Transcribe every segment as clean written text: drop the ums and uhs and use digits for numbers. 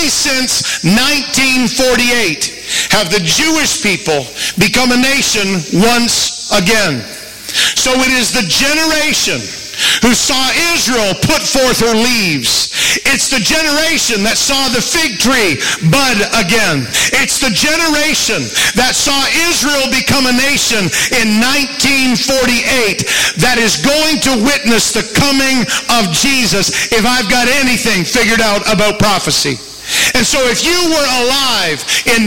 only since 1948 have the Jewish people become a nation once again. So it is the generation who saw Israel put forth her leaves. It's the generation that saw the fig tree bud again. It's the generation that saw Israel become a nation in 1948 that is going to witness the coming of Jesus, if I've got anything figured out about prophecy. And so if you were alive in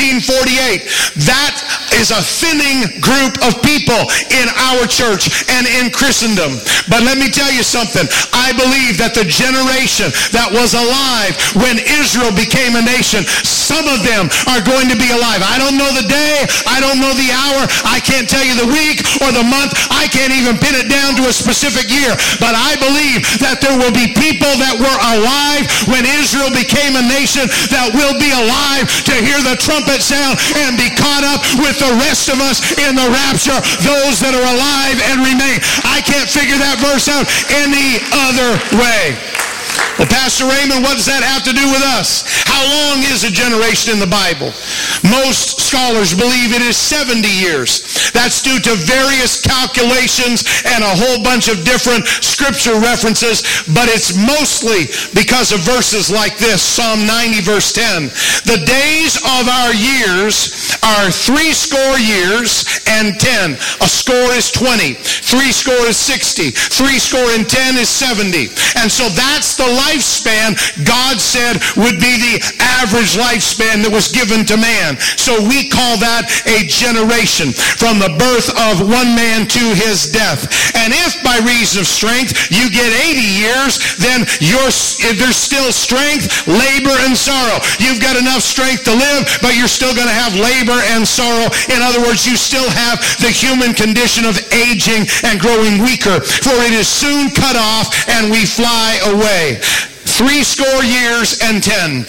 1948, that is a thinning group of people in our church and in Christendom. But let me tell you something. I believe that the generation that was alive when Israel became a nation, some of them are going to be alive. I don't know the day. I don't know the hour. I can't tell you the week or the month. I can't even pin it down to a specific year. But I believe that there will be people that were alive when Israel became a nation that will be alive to hear the trumpet sound and be caught up with the rest of us in the rapture, those that are alive and remain. I can't figure that verse out any other way. Well, Pastor Raymond, what does that have to do with us? How long is a generation in the Bible? Most scholars believe it is 70 years. That's due to various calculations and a whole bunch of different scripture references, but it's mostly because of verses like this, Psalm 90, verse 10. The days of our years are 60 years and 10. A score is 20. 60 is 60. 10 is 70. And so that's the lifespan God said would be the average lifespan that was given to man. So we call that a generation, from the birth of one man to his death. And if by reason of strength you get 80 years, then there's still strength, labor, and sorrow. You've got enough strength to live, but you're still going to have labor and sorrow. In other words, you still have the human condition of aging and growing weaker, for it is soon cut off and we fly away. 60 years and 10.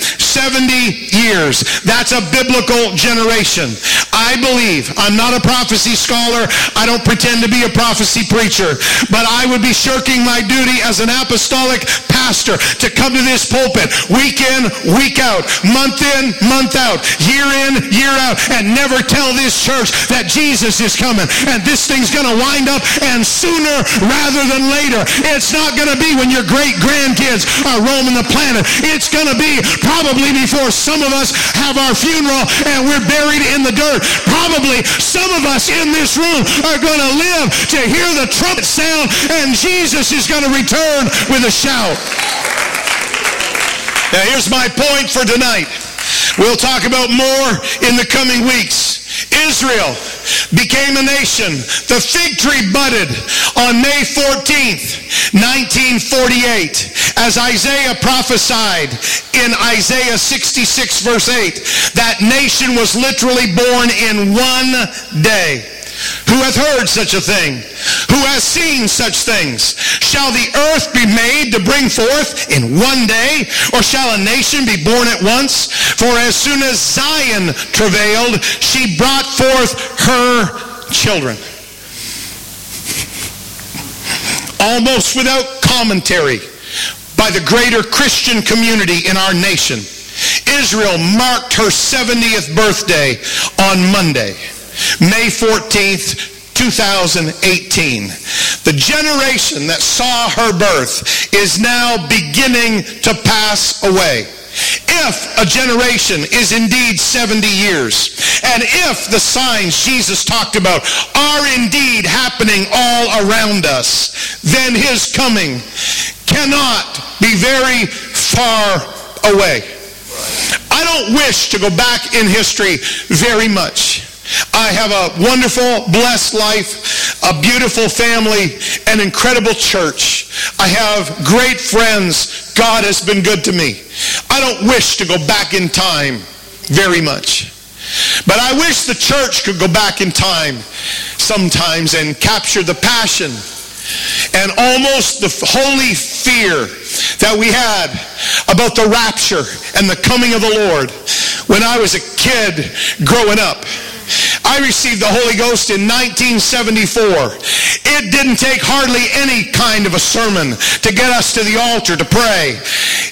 70 years. That's a biblical generation. I believe, I'm not a prophecy scholar, I don't pretend to be a prophecy preacher, but I would be shirking my duty as an apostolic pastor to come to this pulpit week in, week out, month in, month out, year in, year out, and never tell this church that Jesus is coming and this thing's going to wind up, and sooner rather than later. It's not going to be when your great-grandkids are roaming the planet. It's going to be probably before some of us have our funeral and we're buried in the dirt. Probably some of us in this room are going to live to hear the trumpet sound, and Jesus is going to return with a shout. Now here's my point for tonight. We'll talk about more in the coming weeks. Israel became a nation. The fig tree budded on May 14th, 1948, as Isaiah prophesied in Isaiah 66, verse 8. That nation was literally born in one day. Who hath heard such a thing? Who has seen such things? Shall the earth be made to bring forth in one day? Or shall a nation be born at once? For as soon as Zion travailed, she brought forth her children. Almost without commentary by the greater Christian community in our nation, Israel marked her 70th birthday on Monday, May 14th, 2018. The generation that saw her birth is now beginning to pass away. If a generation is indeed 70 years, and if the signs Jesus talked about are indeed happening all around us, then his coming cannot be very far away. I don't wish to go back in history very much. I have a wonderful, blessed life, a beautiful family, an incredible church. I have great friends. God has been good to me. I don't wish to go back in time very much. But I wish the church could go back in time sometimes and capture the passion and almost the holy fear that we had about the rapture and the coming of the Lord. When I was a kid growing up, I received the Holy Ghost in 1974. It didn't take hardly any kind of a sermon to get us to the altar to pray.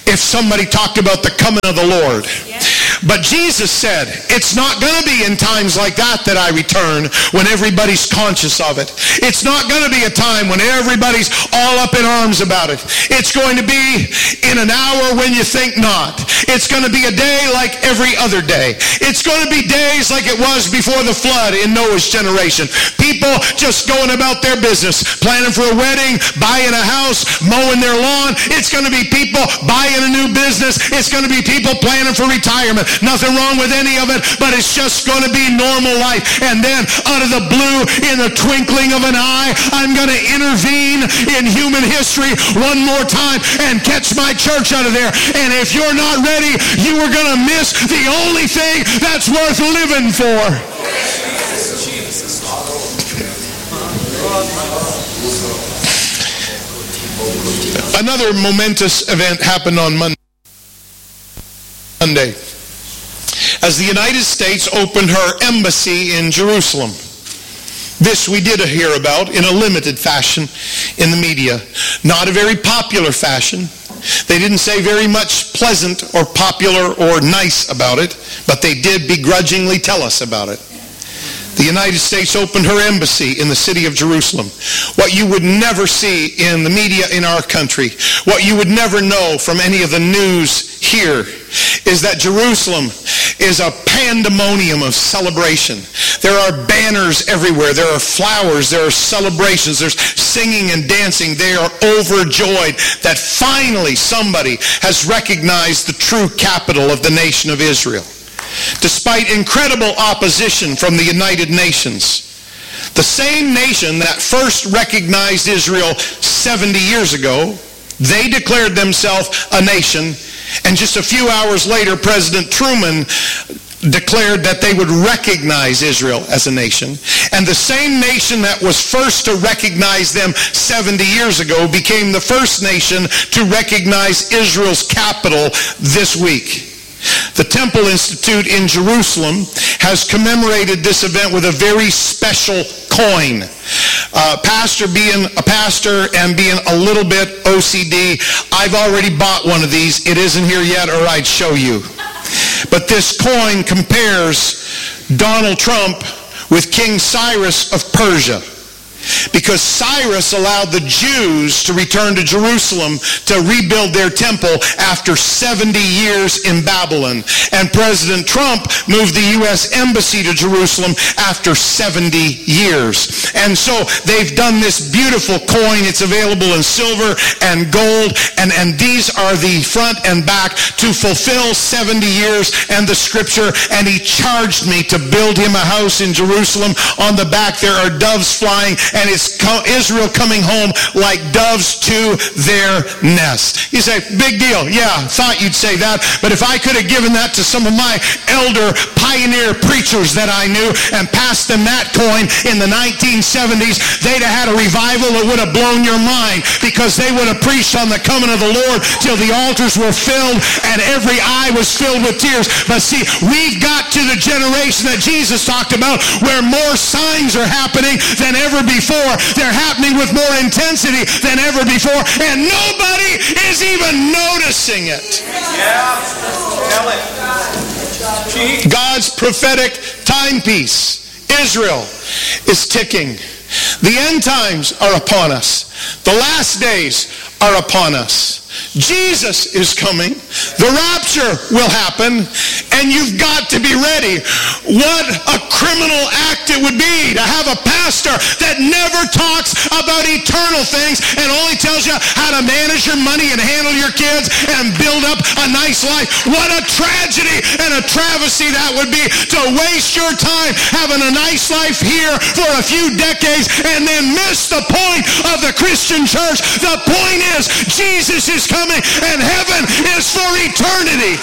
if somebody talked about the coming of the Lord. But Jesus said, it's not going to be in times like that that I return, when everybody's conscious of it. It's not going to be a time when everybody's all up in arms about it. It's going to be in an hour when you think not. It's going to be a day like every other day. It's going to be days like it was before the flood in Noah's generation. People just going about their business, planning for a wedding, buying a house, mowing their lawn. It's going to be people buying a new business. It's going to be people planning for retirement. Nothing wrong with any of it, but it's just going to be normal life. And then out of the blue, in the twinkling of an eye, I'm going to intervene in human history one more time and catch my church out of there. And if you're not ready, you are going to miss the only thing that's worth living for. Another momentous event happened on Monday. As the United States opened her embassy in Jerusalem. This we did hear about in a limited fashion in the media. Not a very popular fashion. They didn't say very much pleasant or popular or nice about it, but they did begrudgingly tell us about it. The United States opened her embassy in the city of Jerusalem. What you would never see in the media in our country, what you would never know from any of the news here, is that Jerusalem is a pandemonium of celebration. There are banners everywhere. There are flowers. There are celebrations. There's singing and dancing. They are overjoyed that finally somebody has recognized the true capital of the nation of Israel. Despite incredible opposition from the United Nations, the same nation that first recognized Israel 70 years ago, they declared themselves a nation, and just a few hours later, President Truman declared that they would recognize Israel as a nation. And the same nation that was first to recognize them 70 years ago became the first nation to recognize Israel's capital this week. The Temple Institute in Jerusalem has commemorated this event with a very special coin. Pastor being a pastor and being a little bit OCD, I've already bought one of these. It isn't here yet, or I'd show you. But this coin compares Donald Trump with King Cyrus of Persia, because Cyrus allowed the Jews to return to Jerusalem to rebuild their temple after 70 years in Babylon. And President Trump moved the U.S. Embassy to Jerusalem after 70 years. And so they've done this beautiful coin. It's available in silver and gold. And these are the front and back to fulfill 70 years and the scripture. And he charged me to build him a house in Jerusalem. On the back there are doves flying, and it's Israel coming home like doves to their nest. You say, big deal. Yeah, thought you'd say that. But if I could have given that to some of my elder pioneer preachers that I knew and passed them that coin in the 1970s, they'd have had a revival that would have blown your mind, because they would have preached on the coming of the Lord till the altars were filled and every eye was filled with tears. But see, we've got to the generation that Jesus talked about, where more signs are happening than ever before. They're happening with more intensity than ever before, and nobody is even noticing it. Yeah, tell it. God's prophetic timepiece, Israel, is ticking. The end times are upon us. The last days are upon us. Jesus is coming. The rapture will happen, and you've got to be ready. What a criminal act it would be to have a pastor that never talks about eternal things and only tells you how to manage your money and handle your kids and build up a nice life. What a tragedy and a travesty that would be, to waste your time having a nice life here for a few decades and then miss the point of the Christian church. The point is, Jesus is coming, and heaven is for eternity.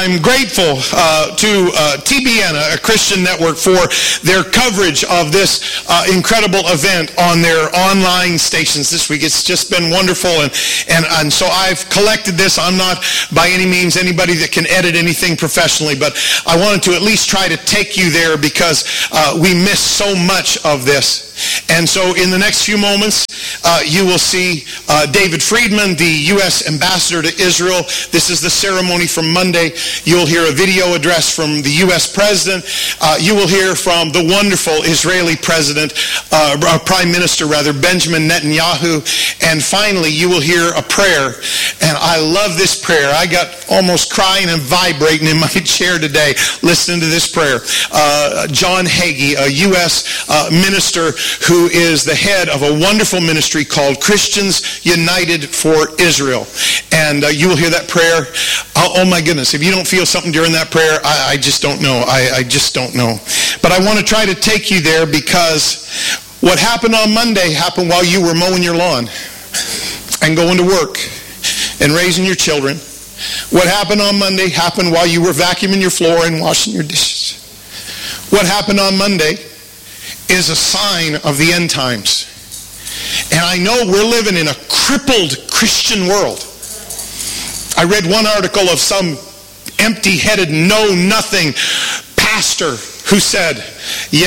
I'm grateful to TBN, a Christian network, for their coverage of this incredible event on their online stations this week. It's just been wonderful, and so I've collected this. I'm not by any means anybody that can edit anything professionally, but I wanted to at least try to take you there because we miss so much of this. And so in the next few moments, you will see David Friedman, the U.S. Ambassador to Israel. This is the ceremony from Monday. You'll hear a video address from the U.S. President. You will hear from the wonderful Israeli President, Prime Minister, Benjamin Netanyahu. And finally, you will hear a prayer. And I love this prayer. I got almost crying and vibrating in my chair today listening to this prayer. John Hagee, a U.S. minister who is the head of a wonderful ministry called Christians United for Israel. And you will hear that prayer. Oh my goodness, if you don't feel something during that prayer, I just don't know. I just don't know. But I want to try to take you there because what happened on Monday happened while you were mowing your lawn and going to work and raising your children. What happened on Monday happened while you were vacuuming your floor and washing your dishes. What happened on Monday is a sign of the end times. And I know we're living in a crippled Christian world. I read one article of some empty-headed, know-nothing pastor who said, yeah,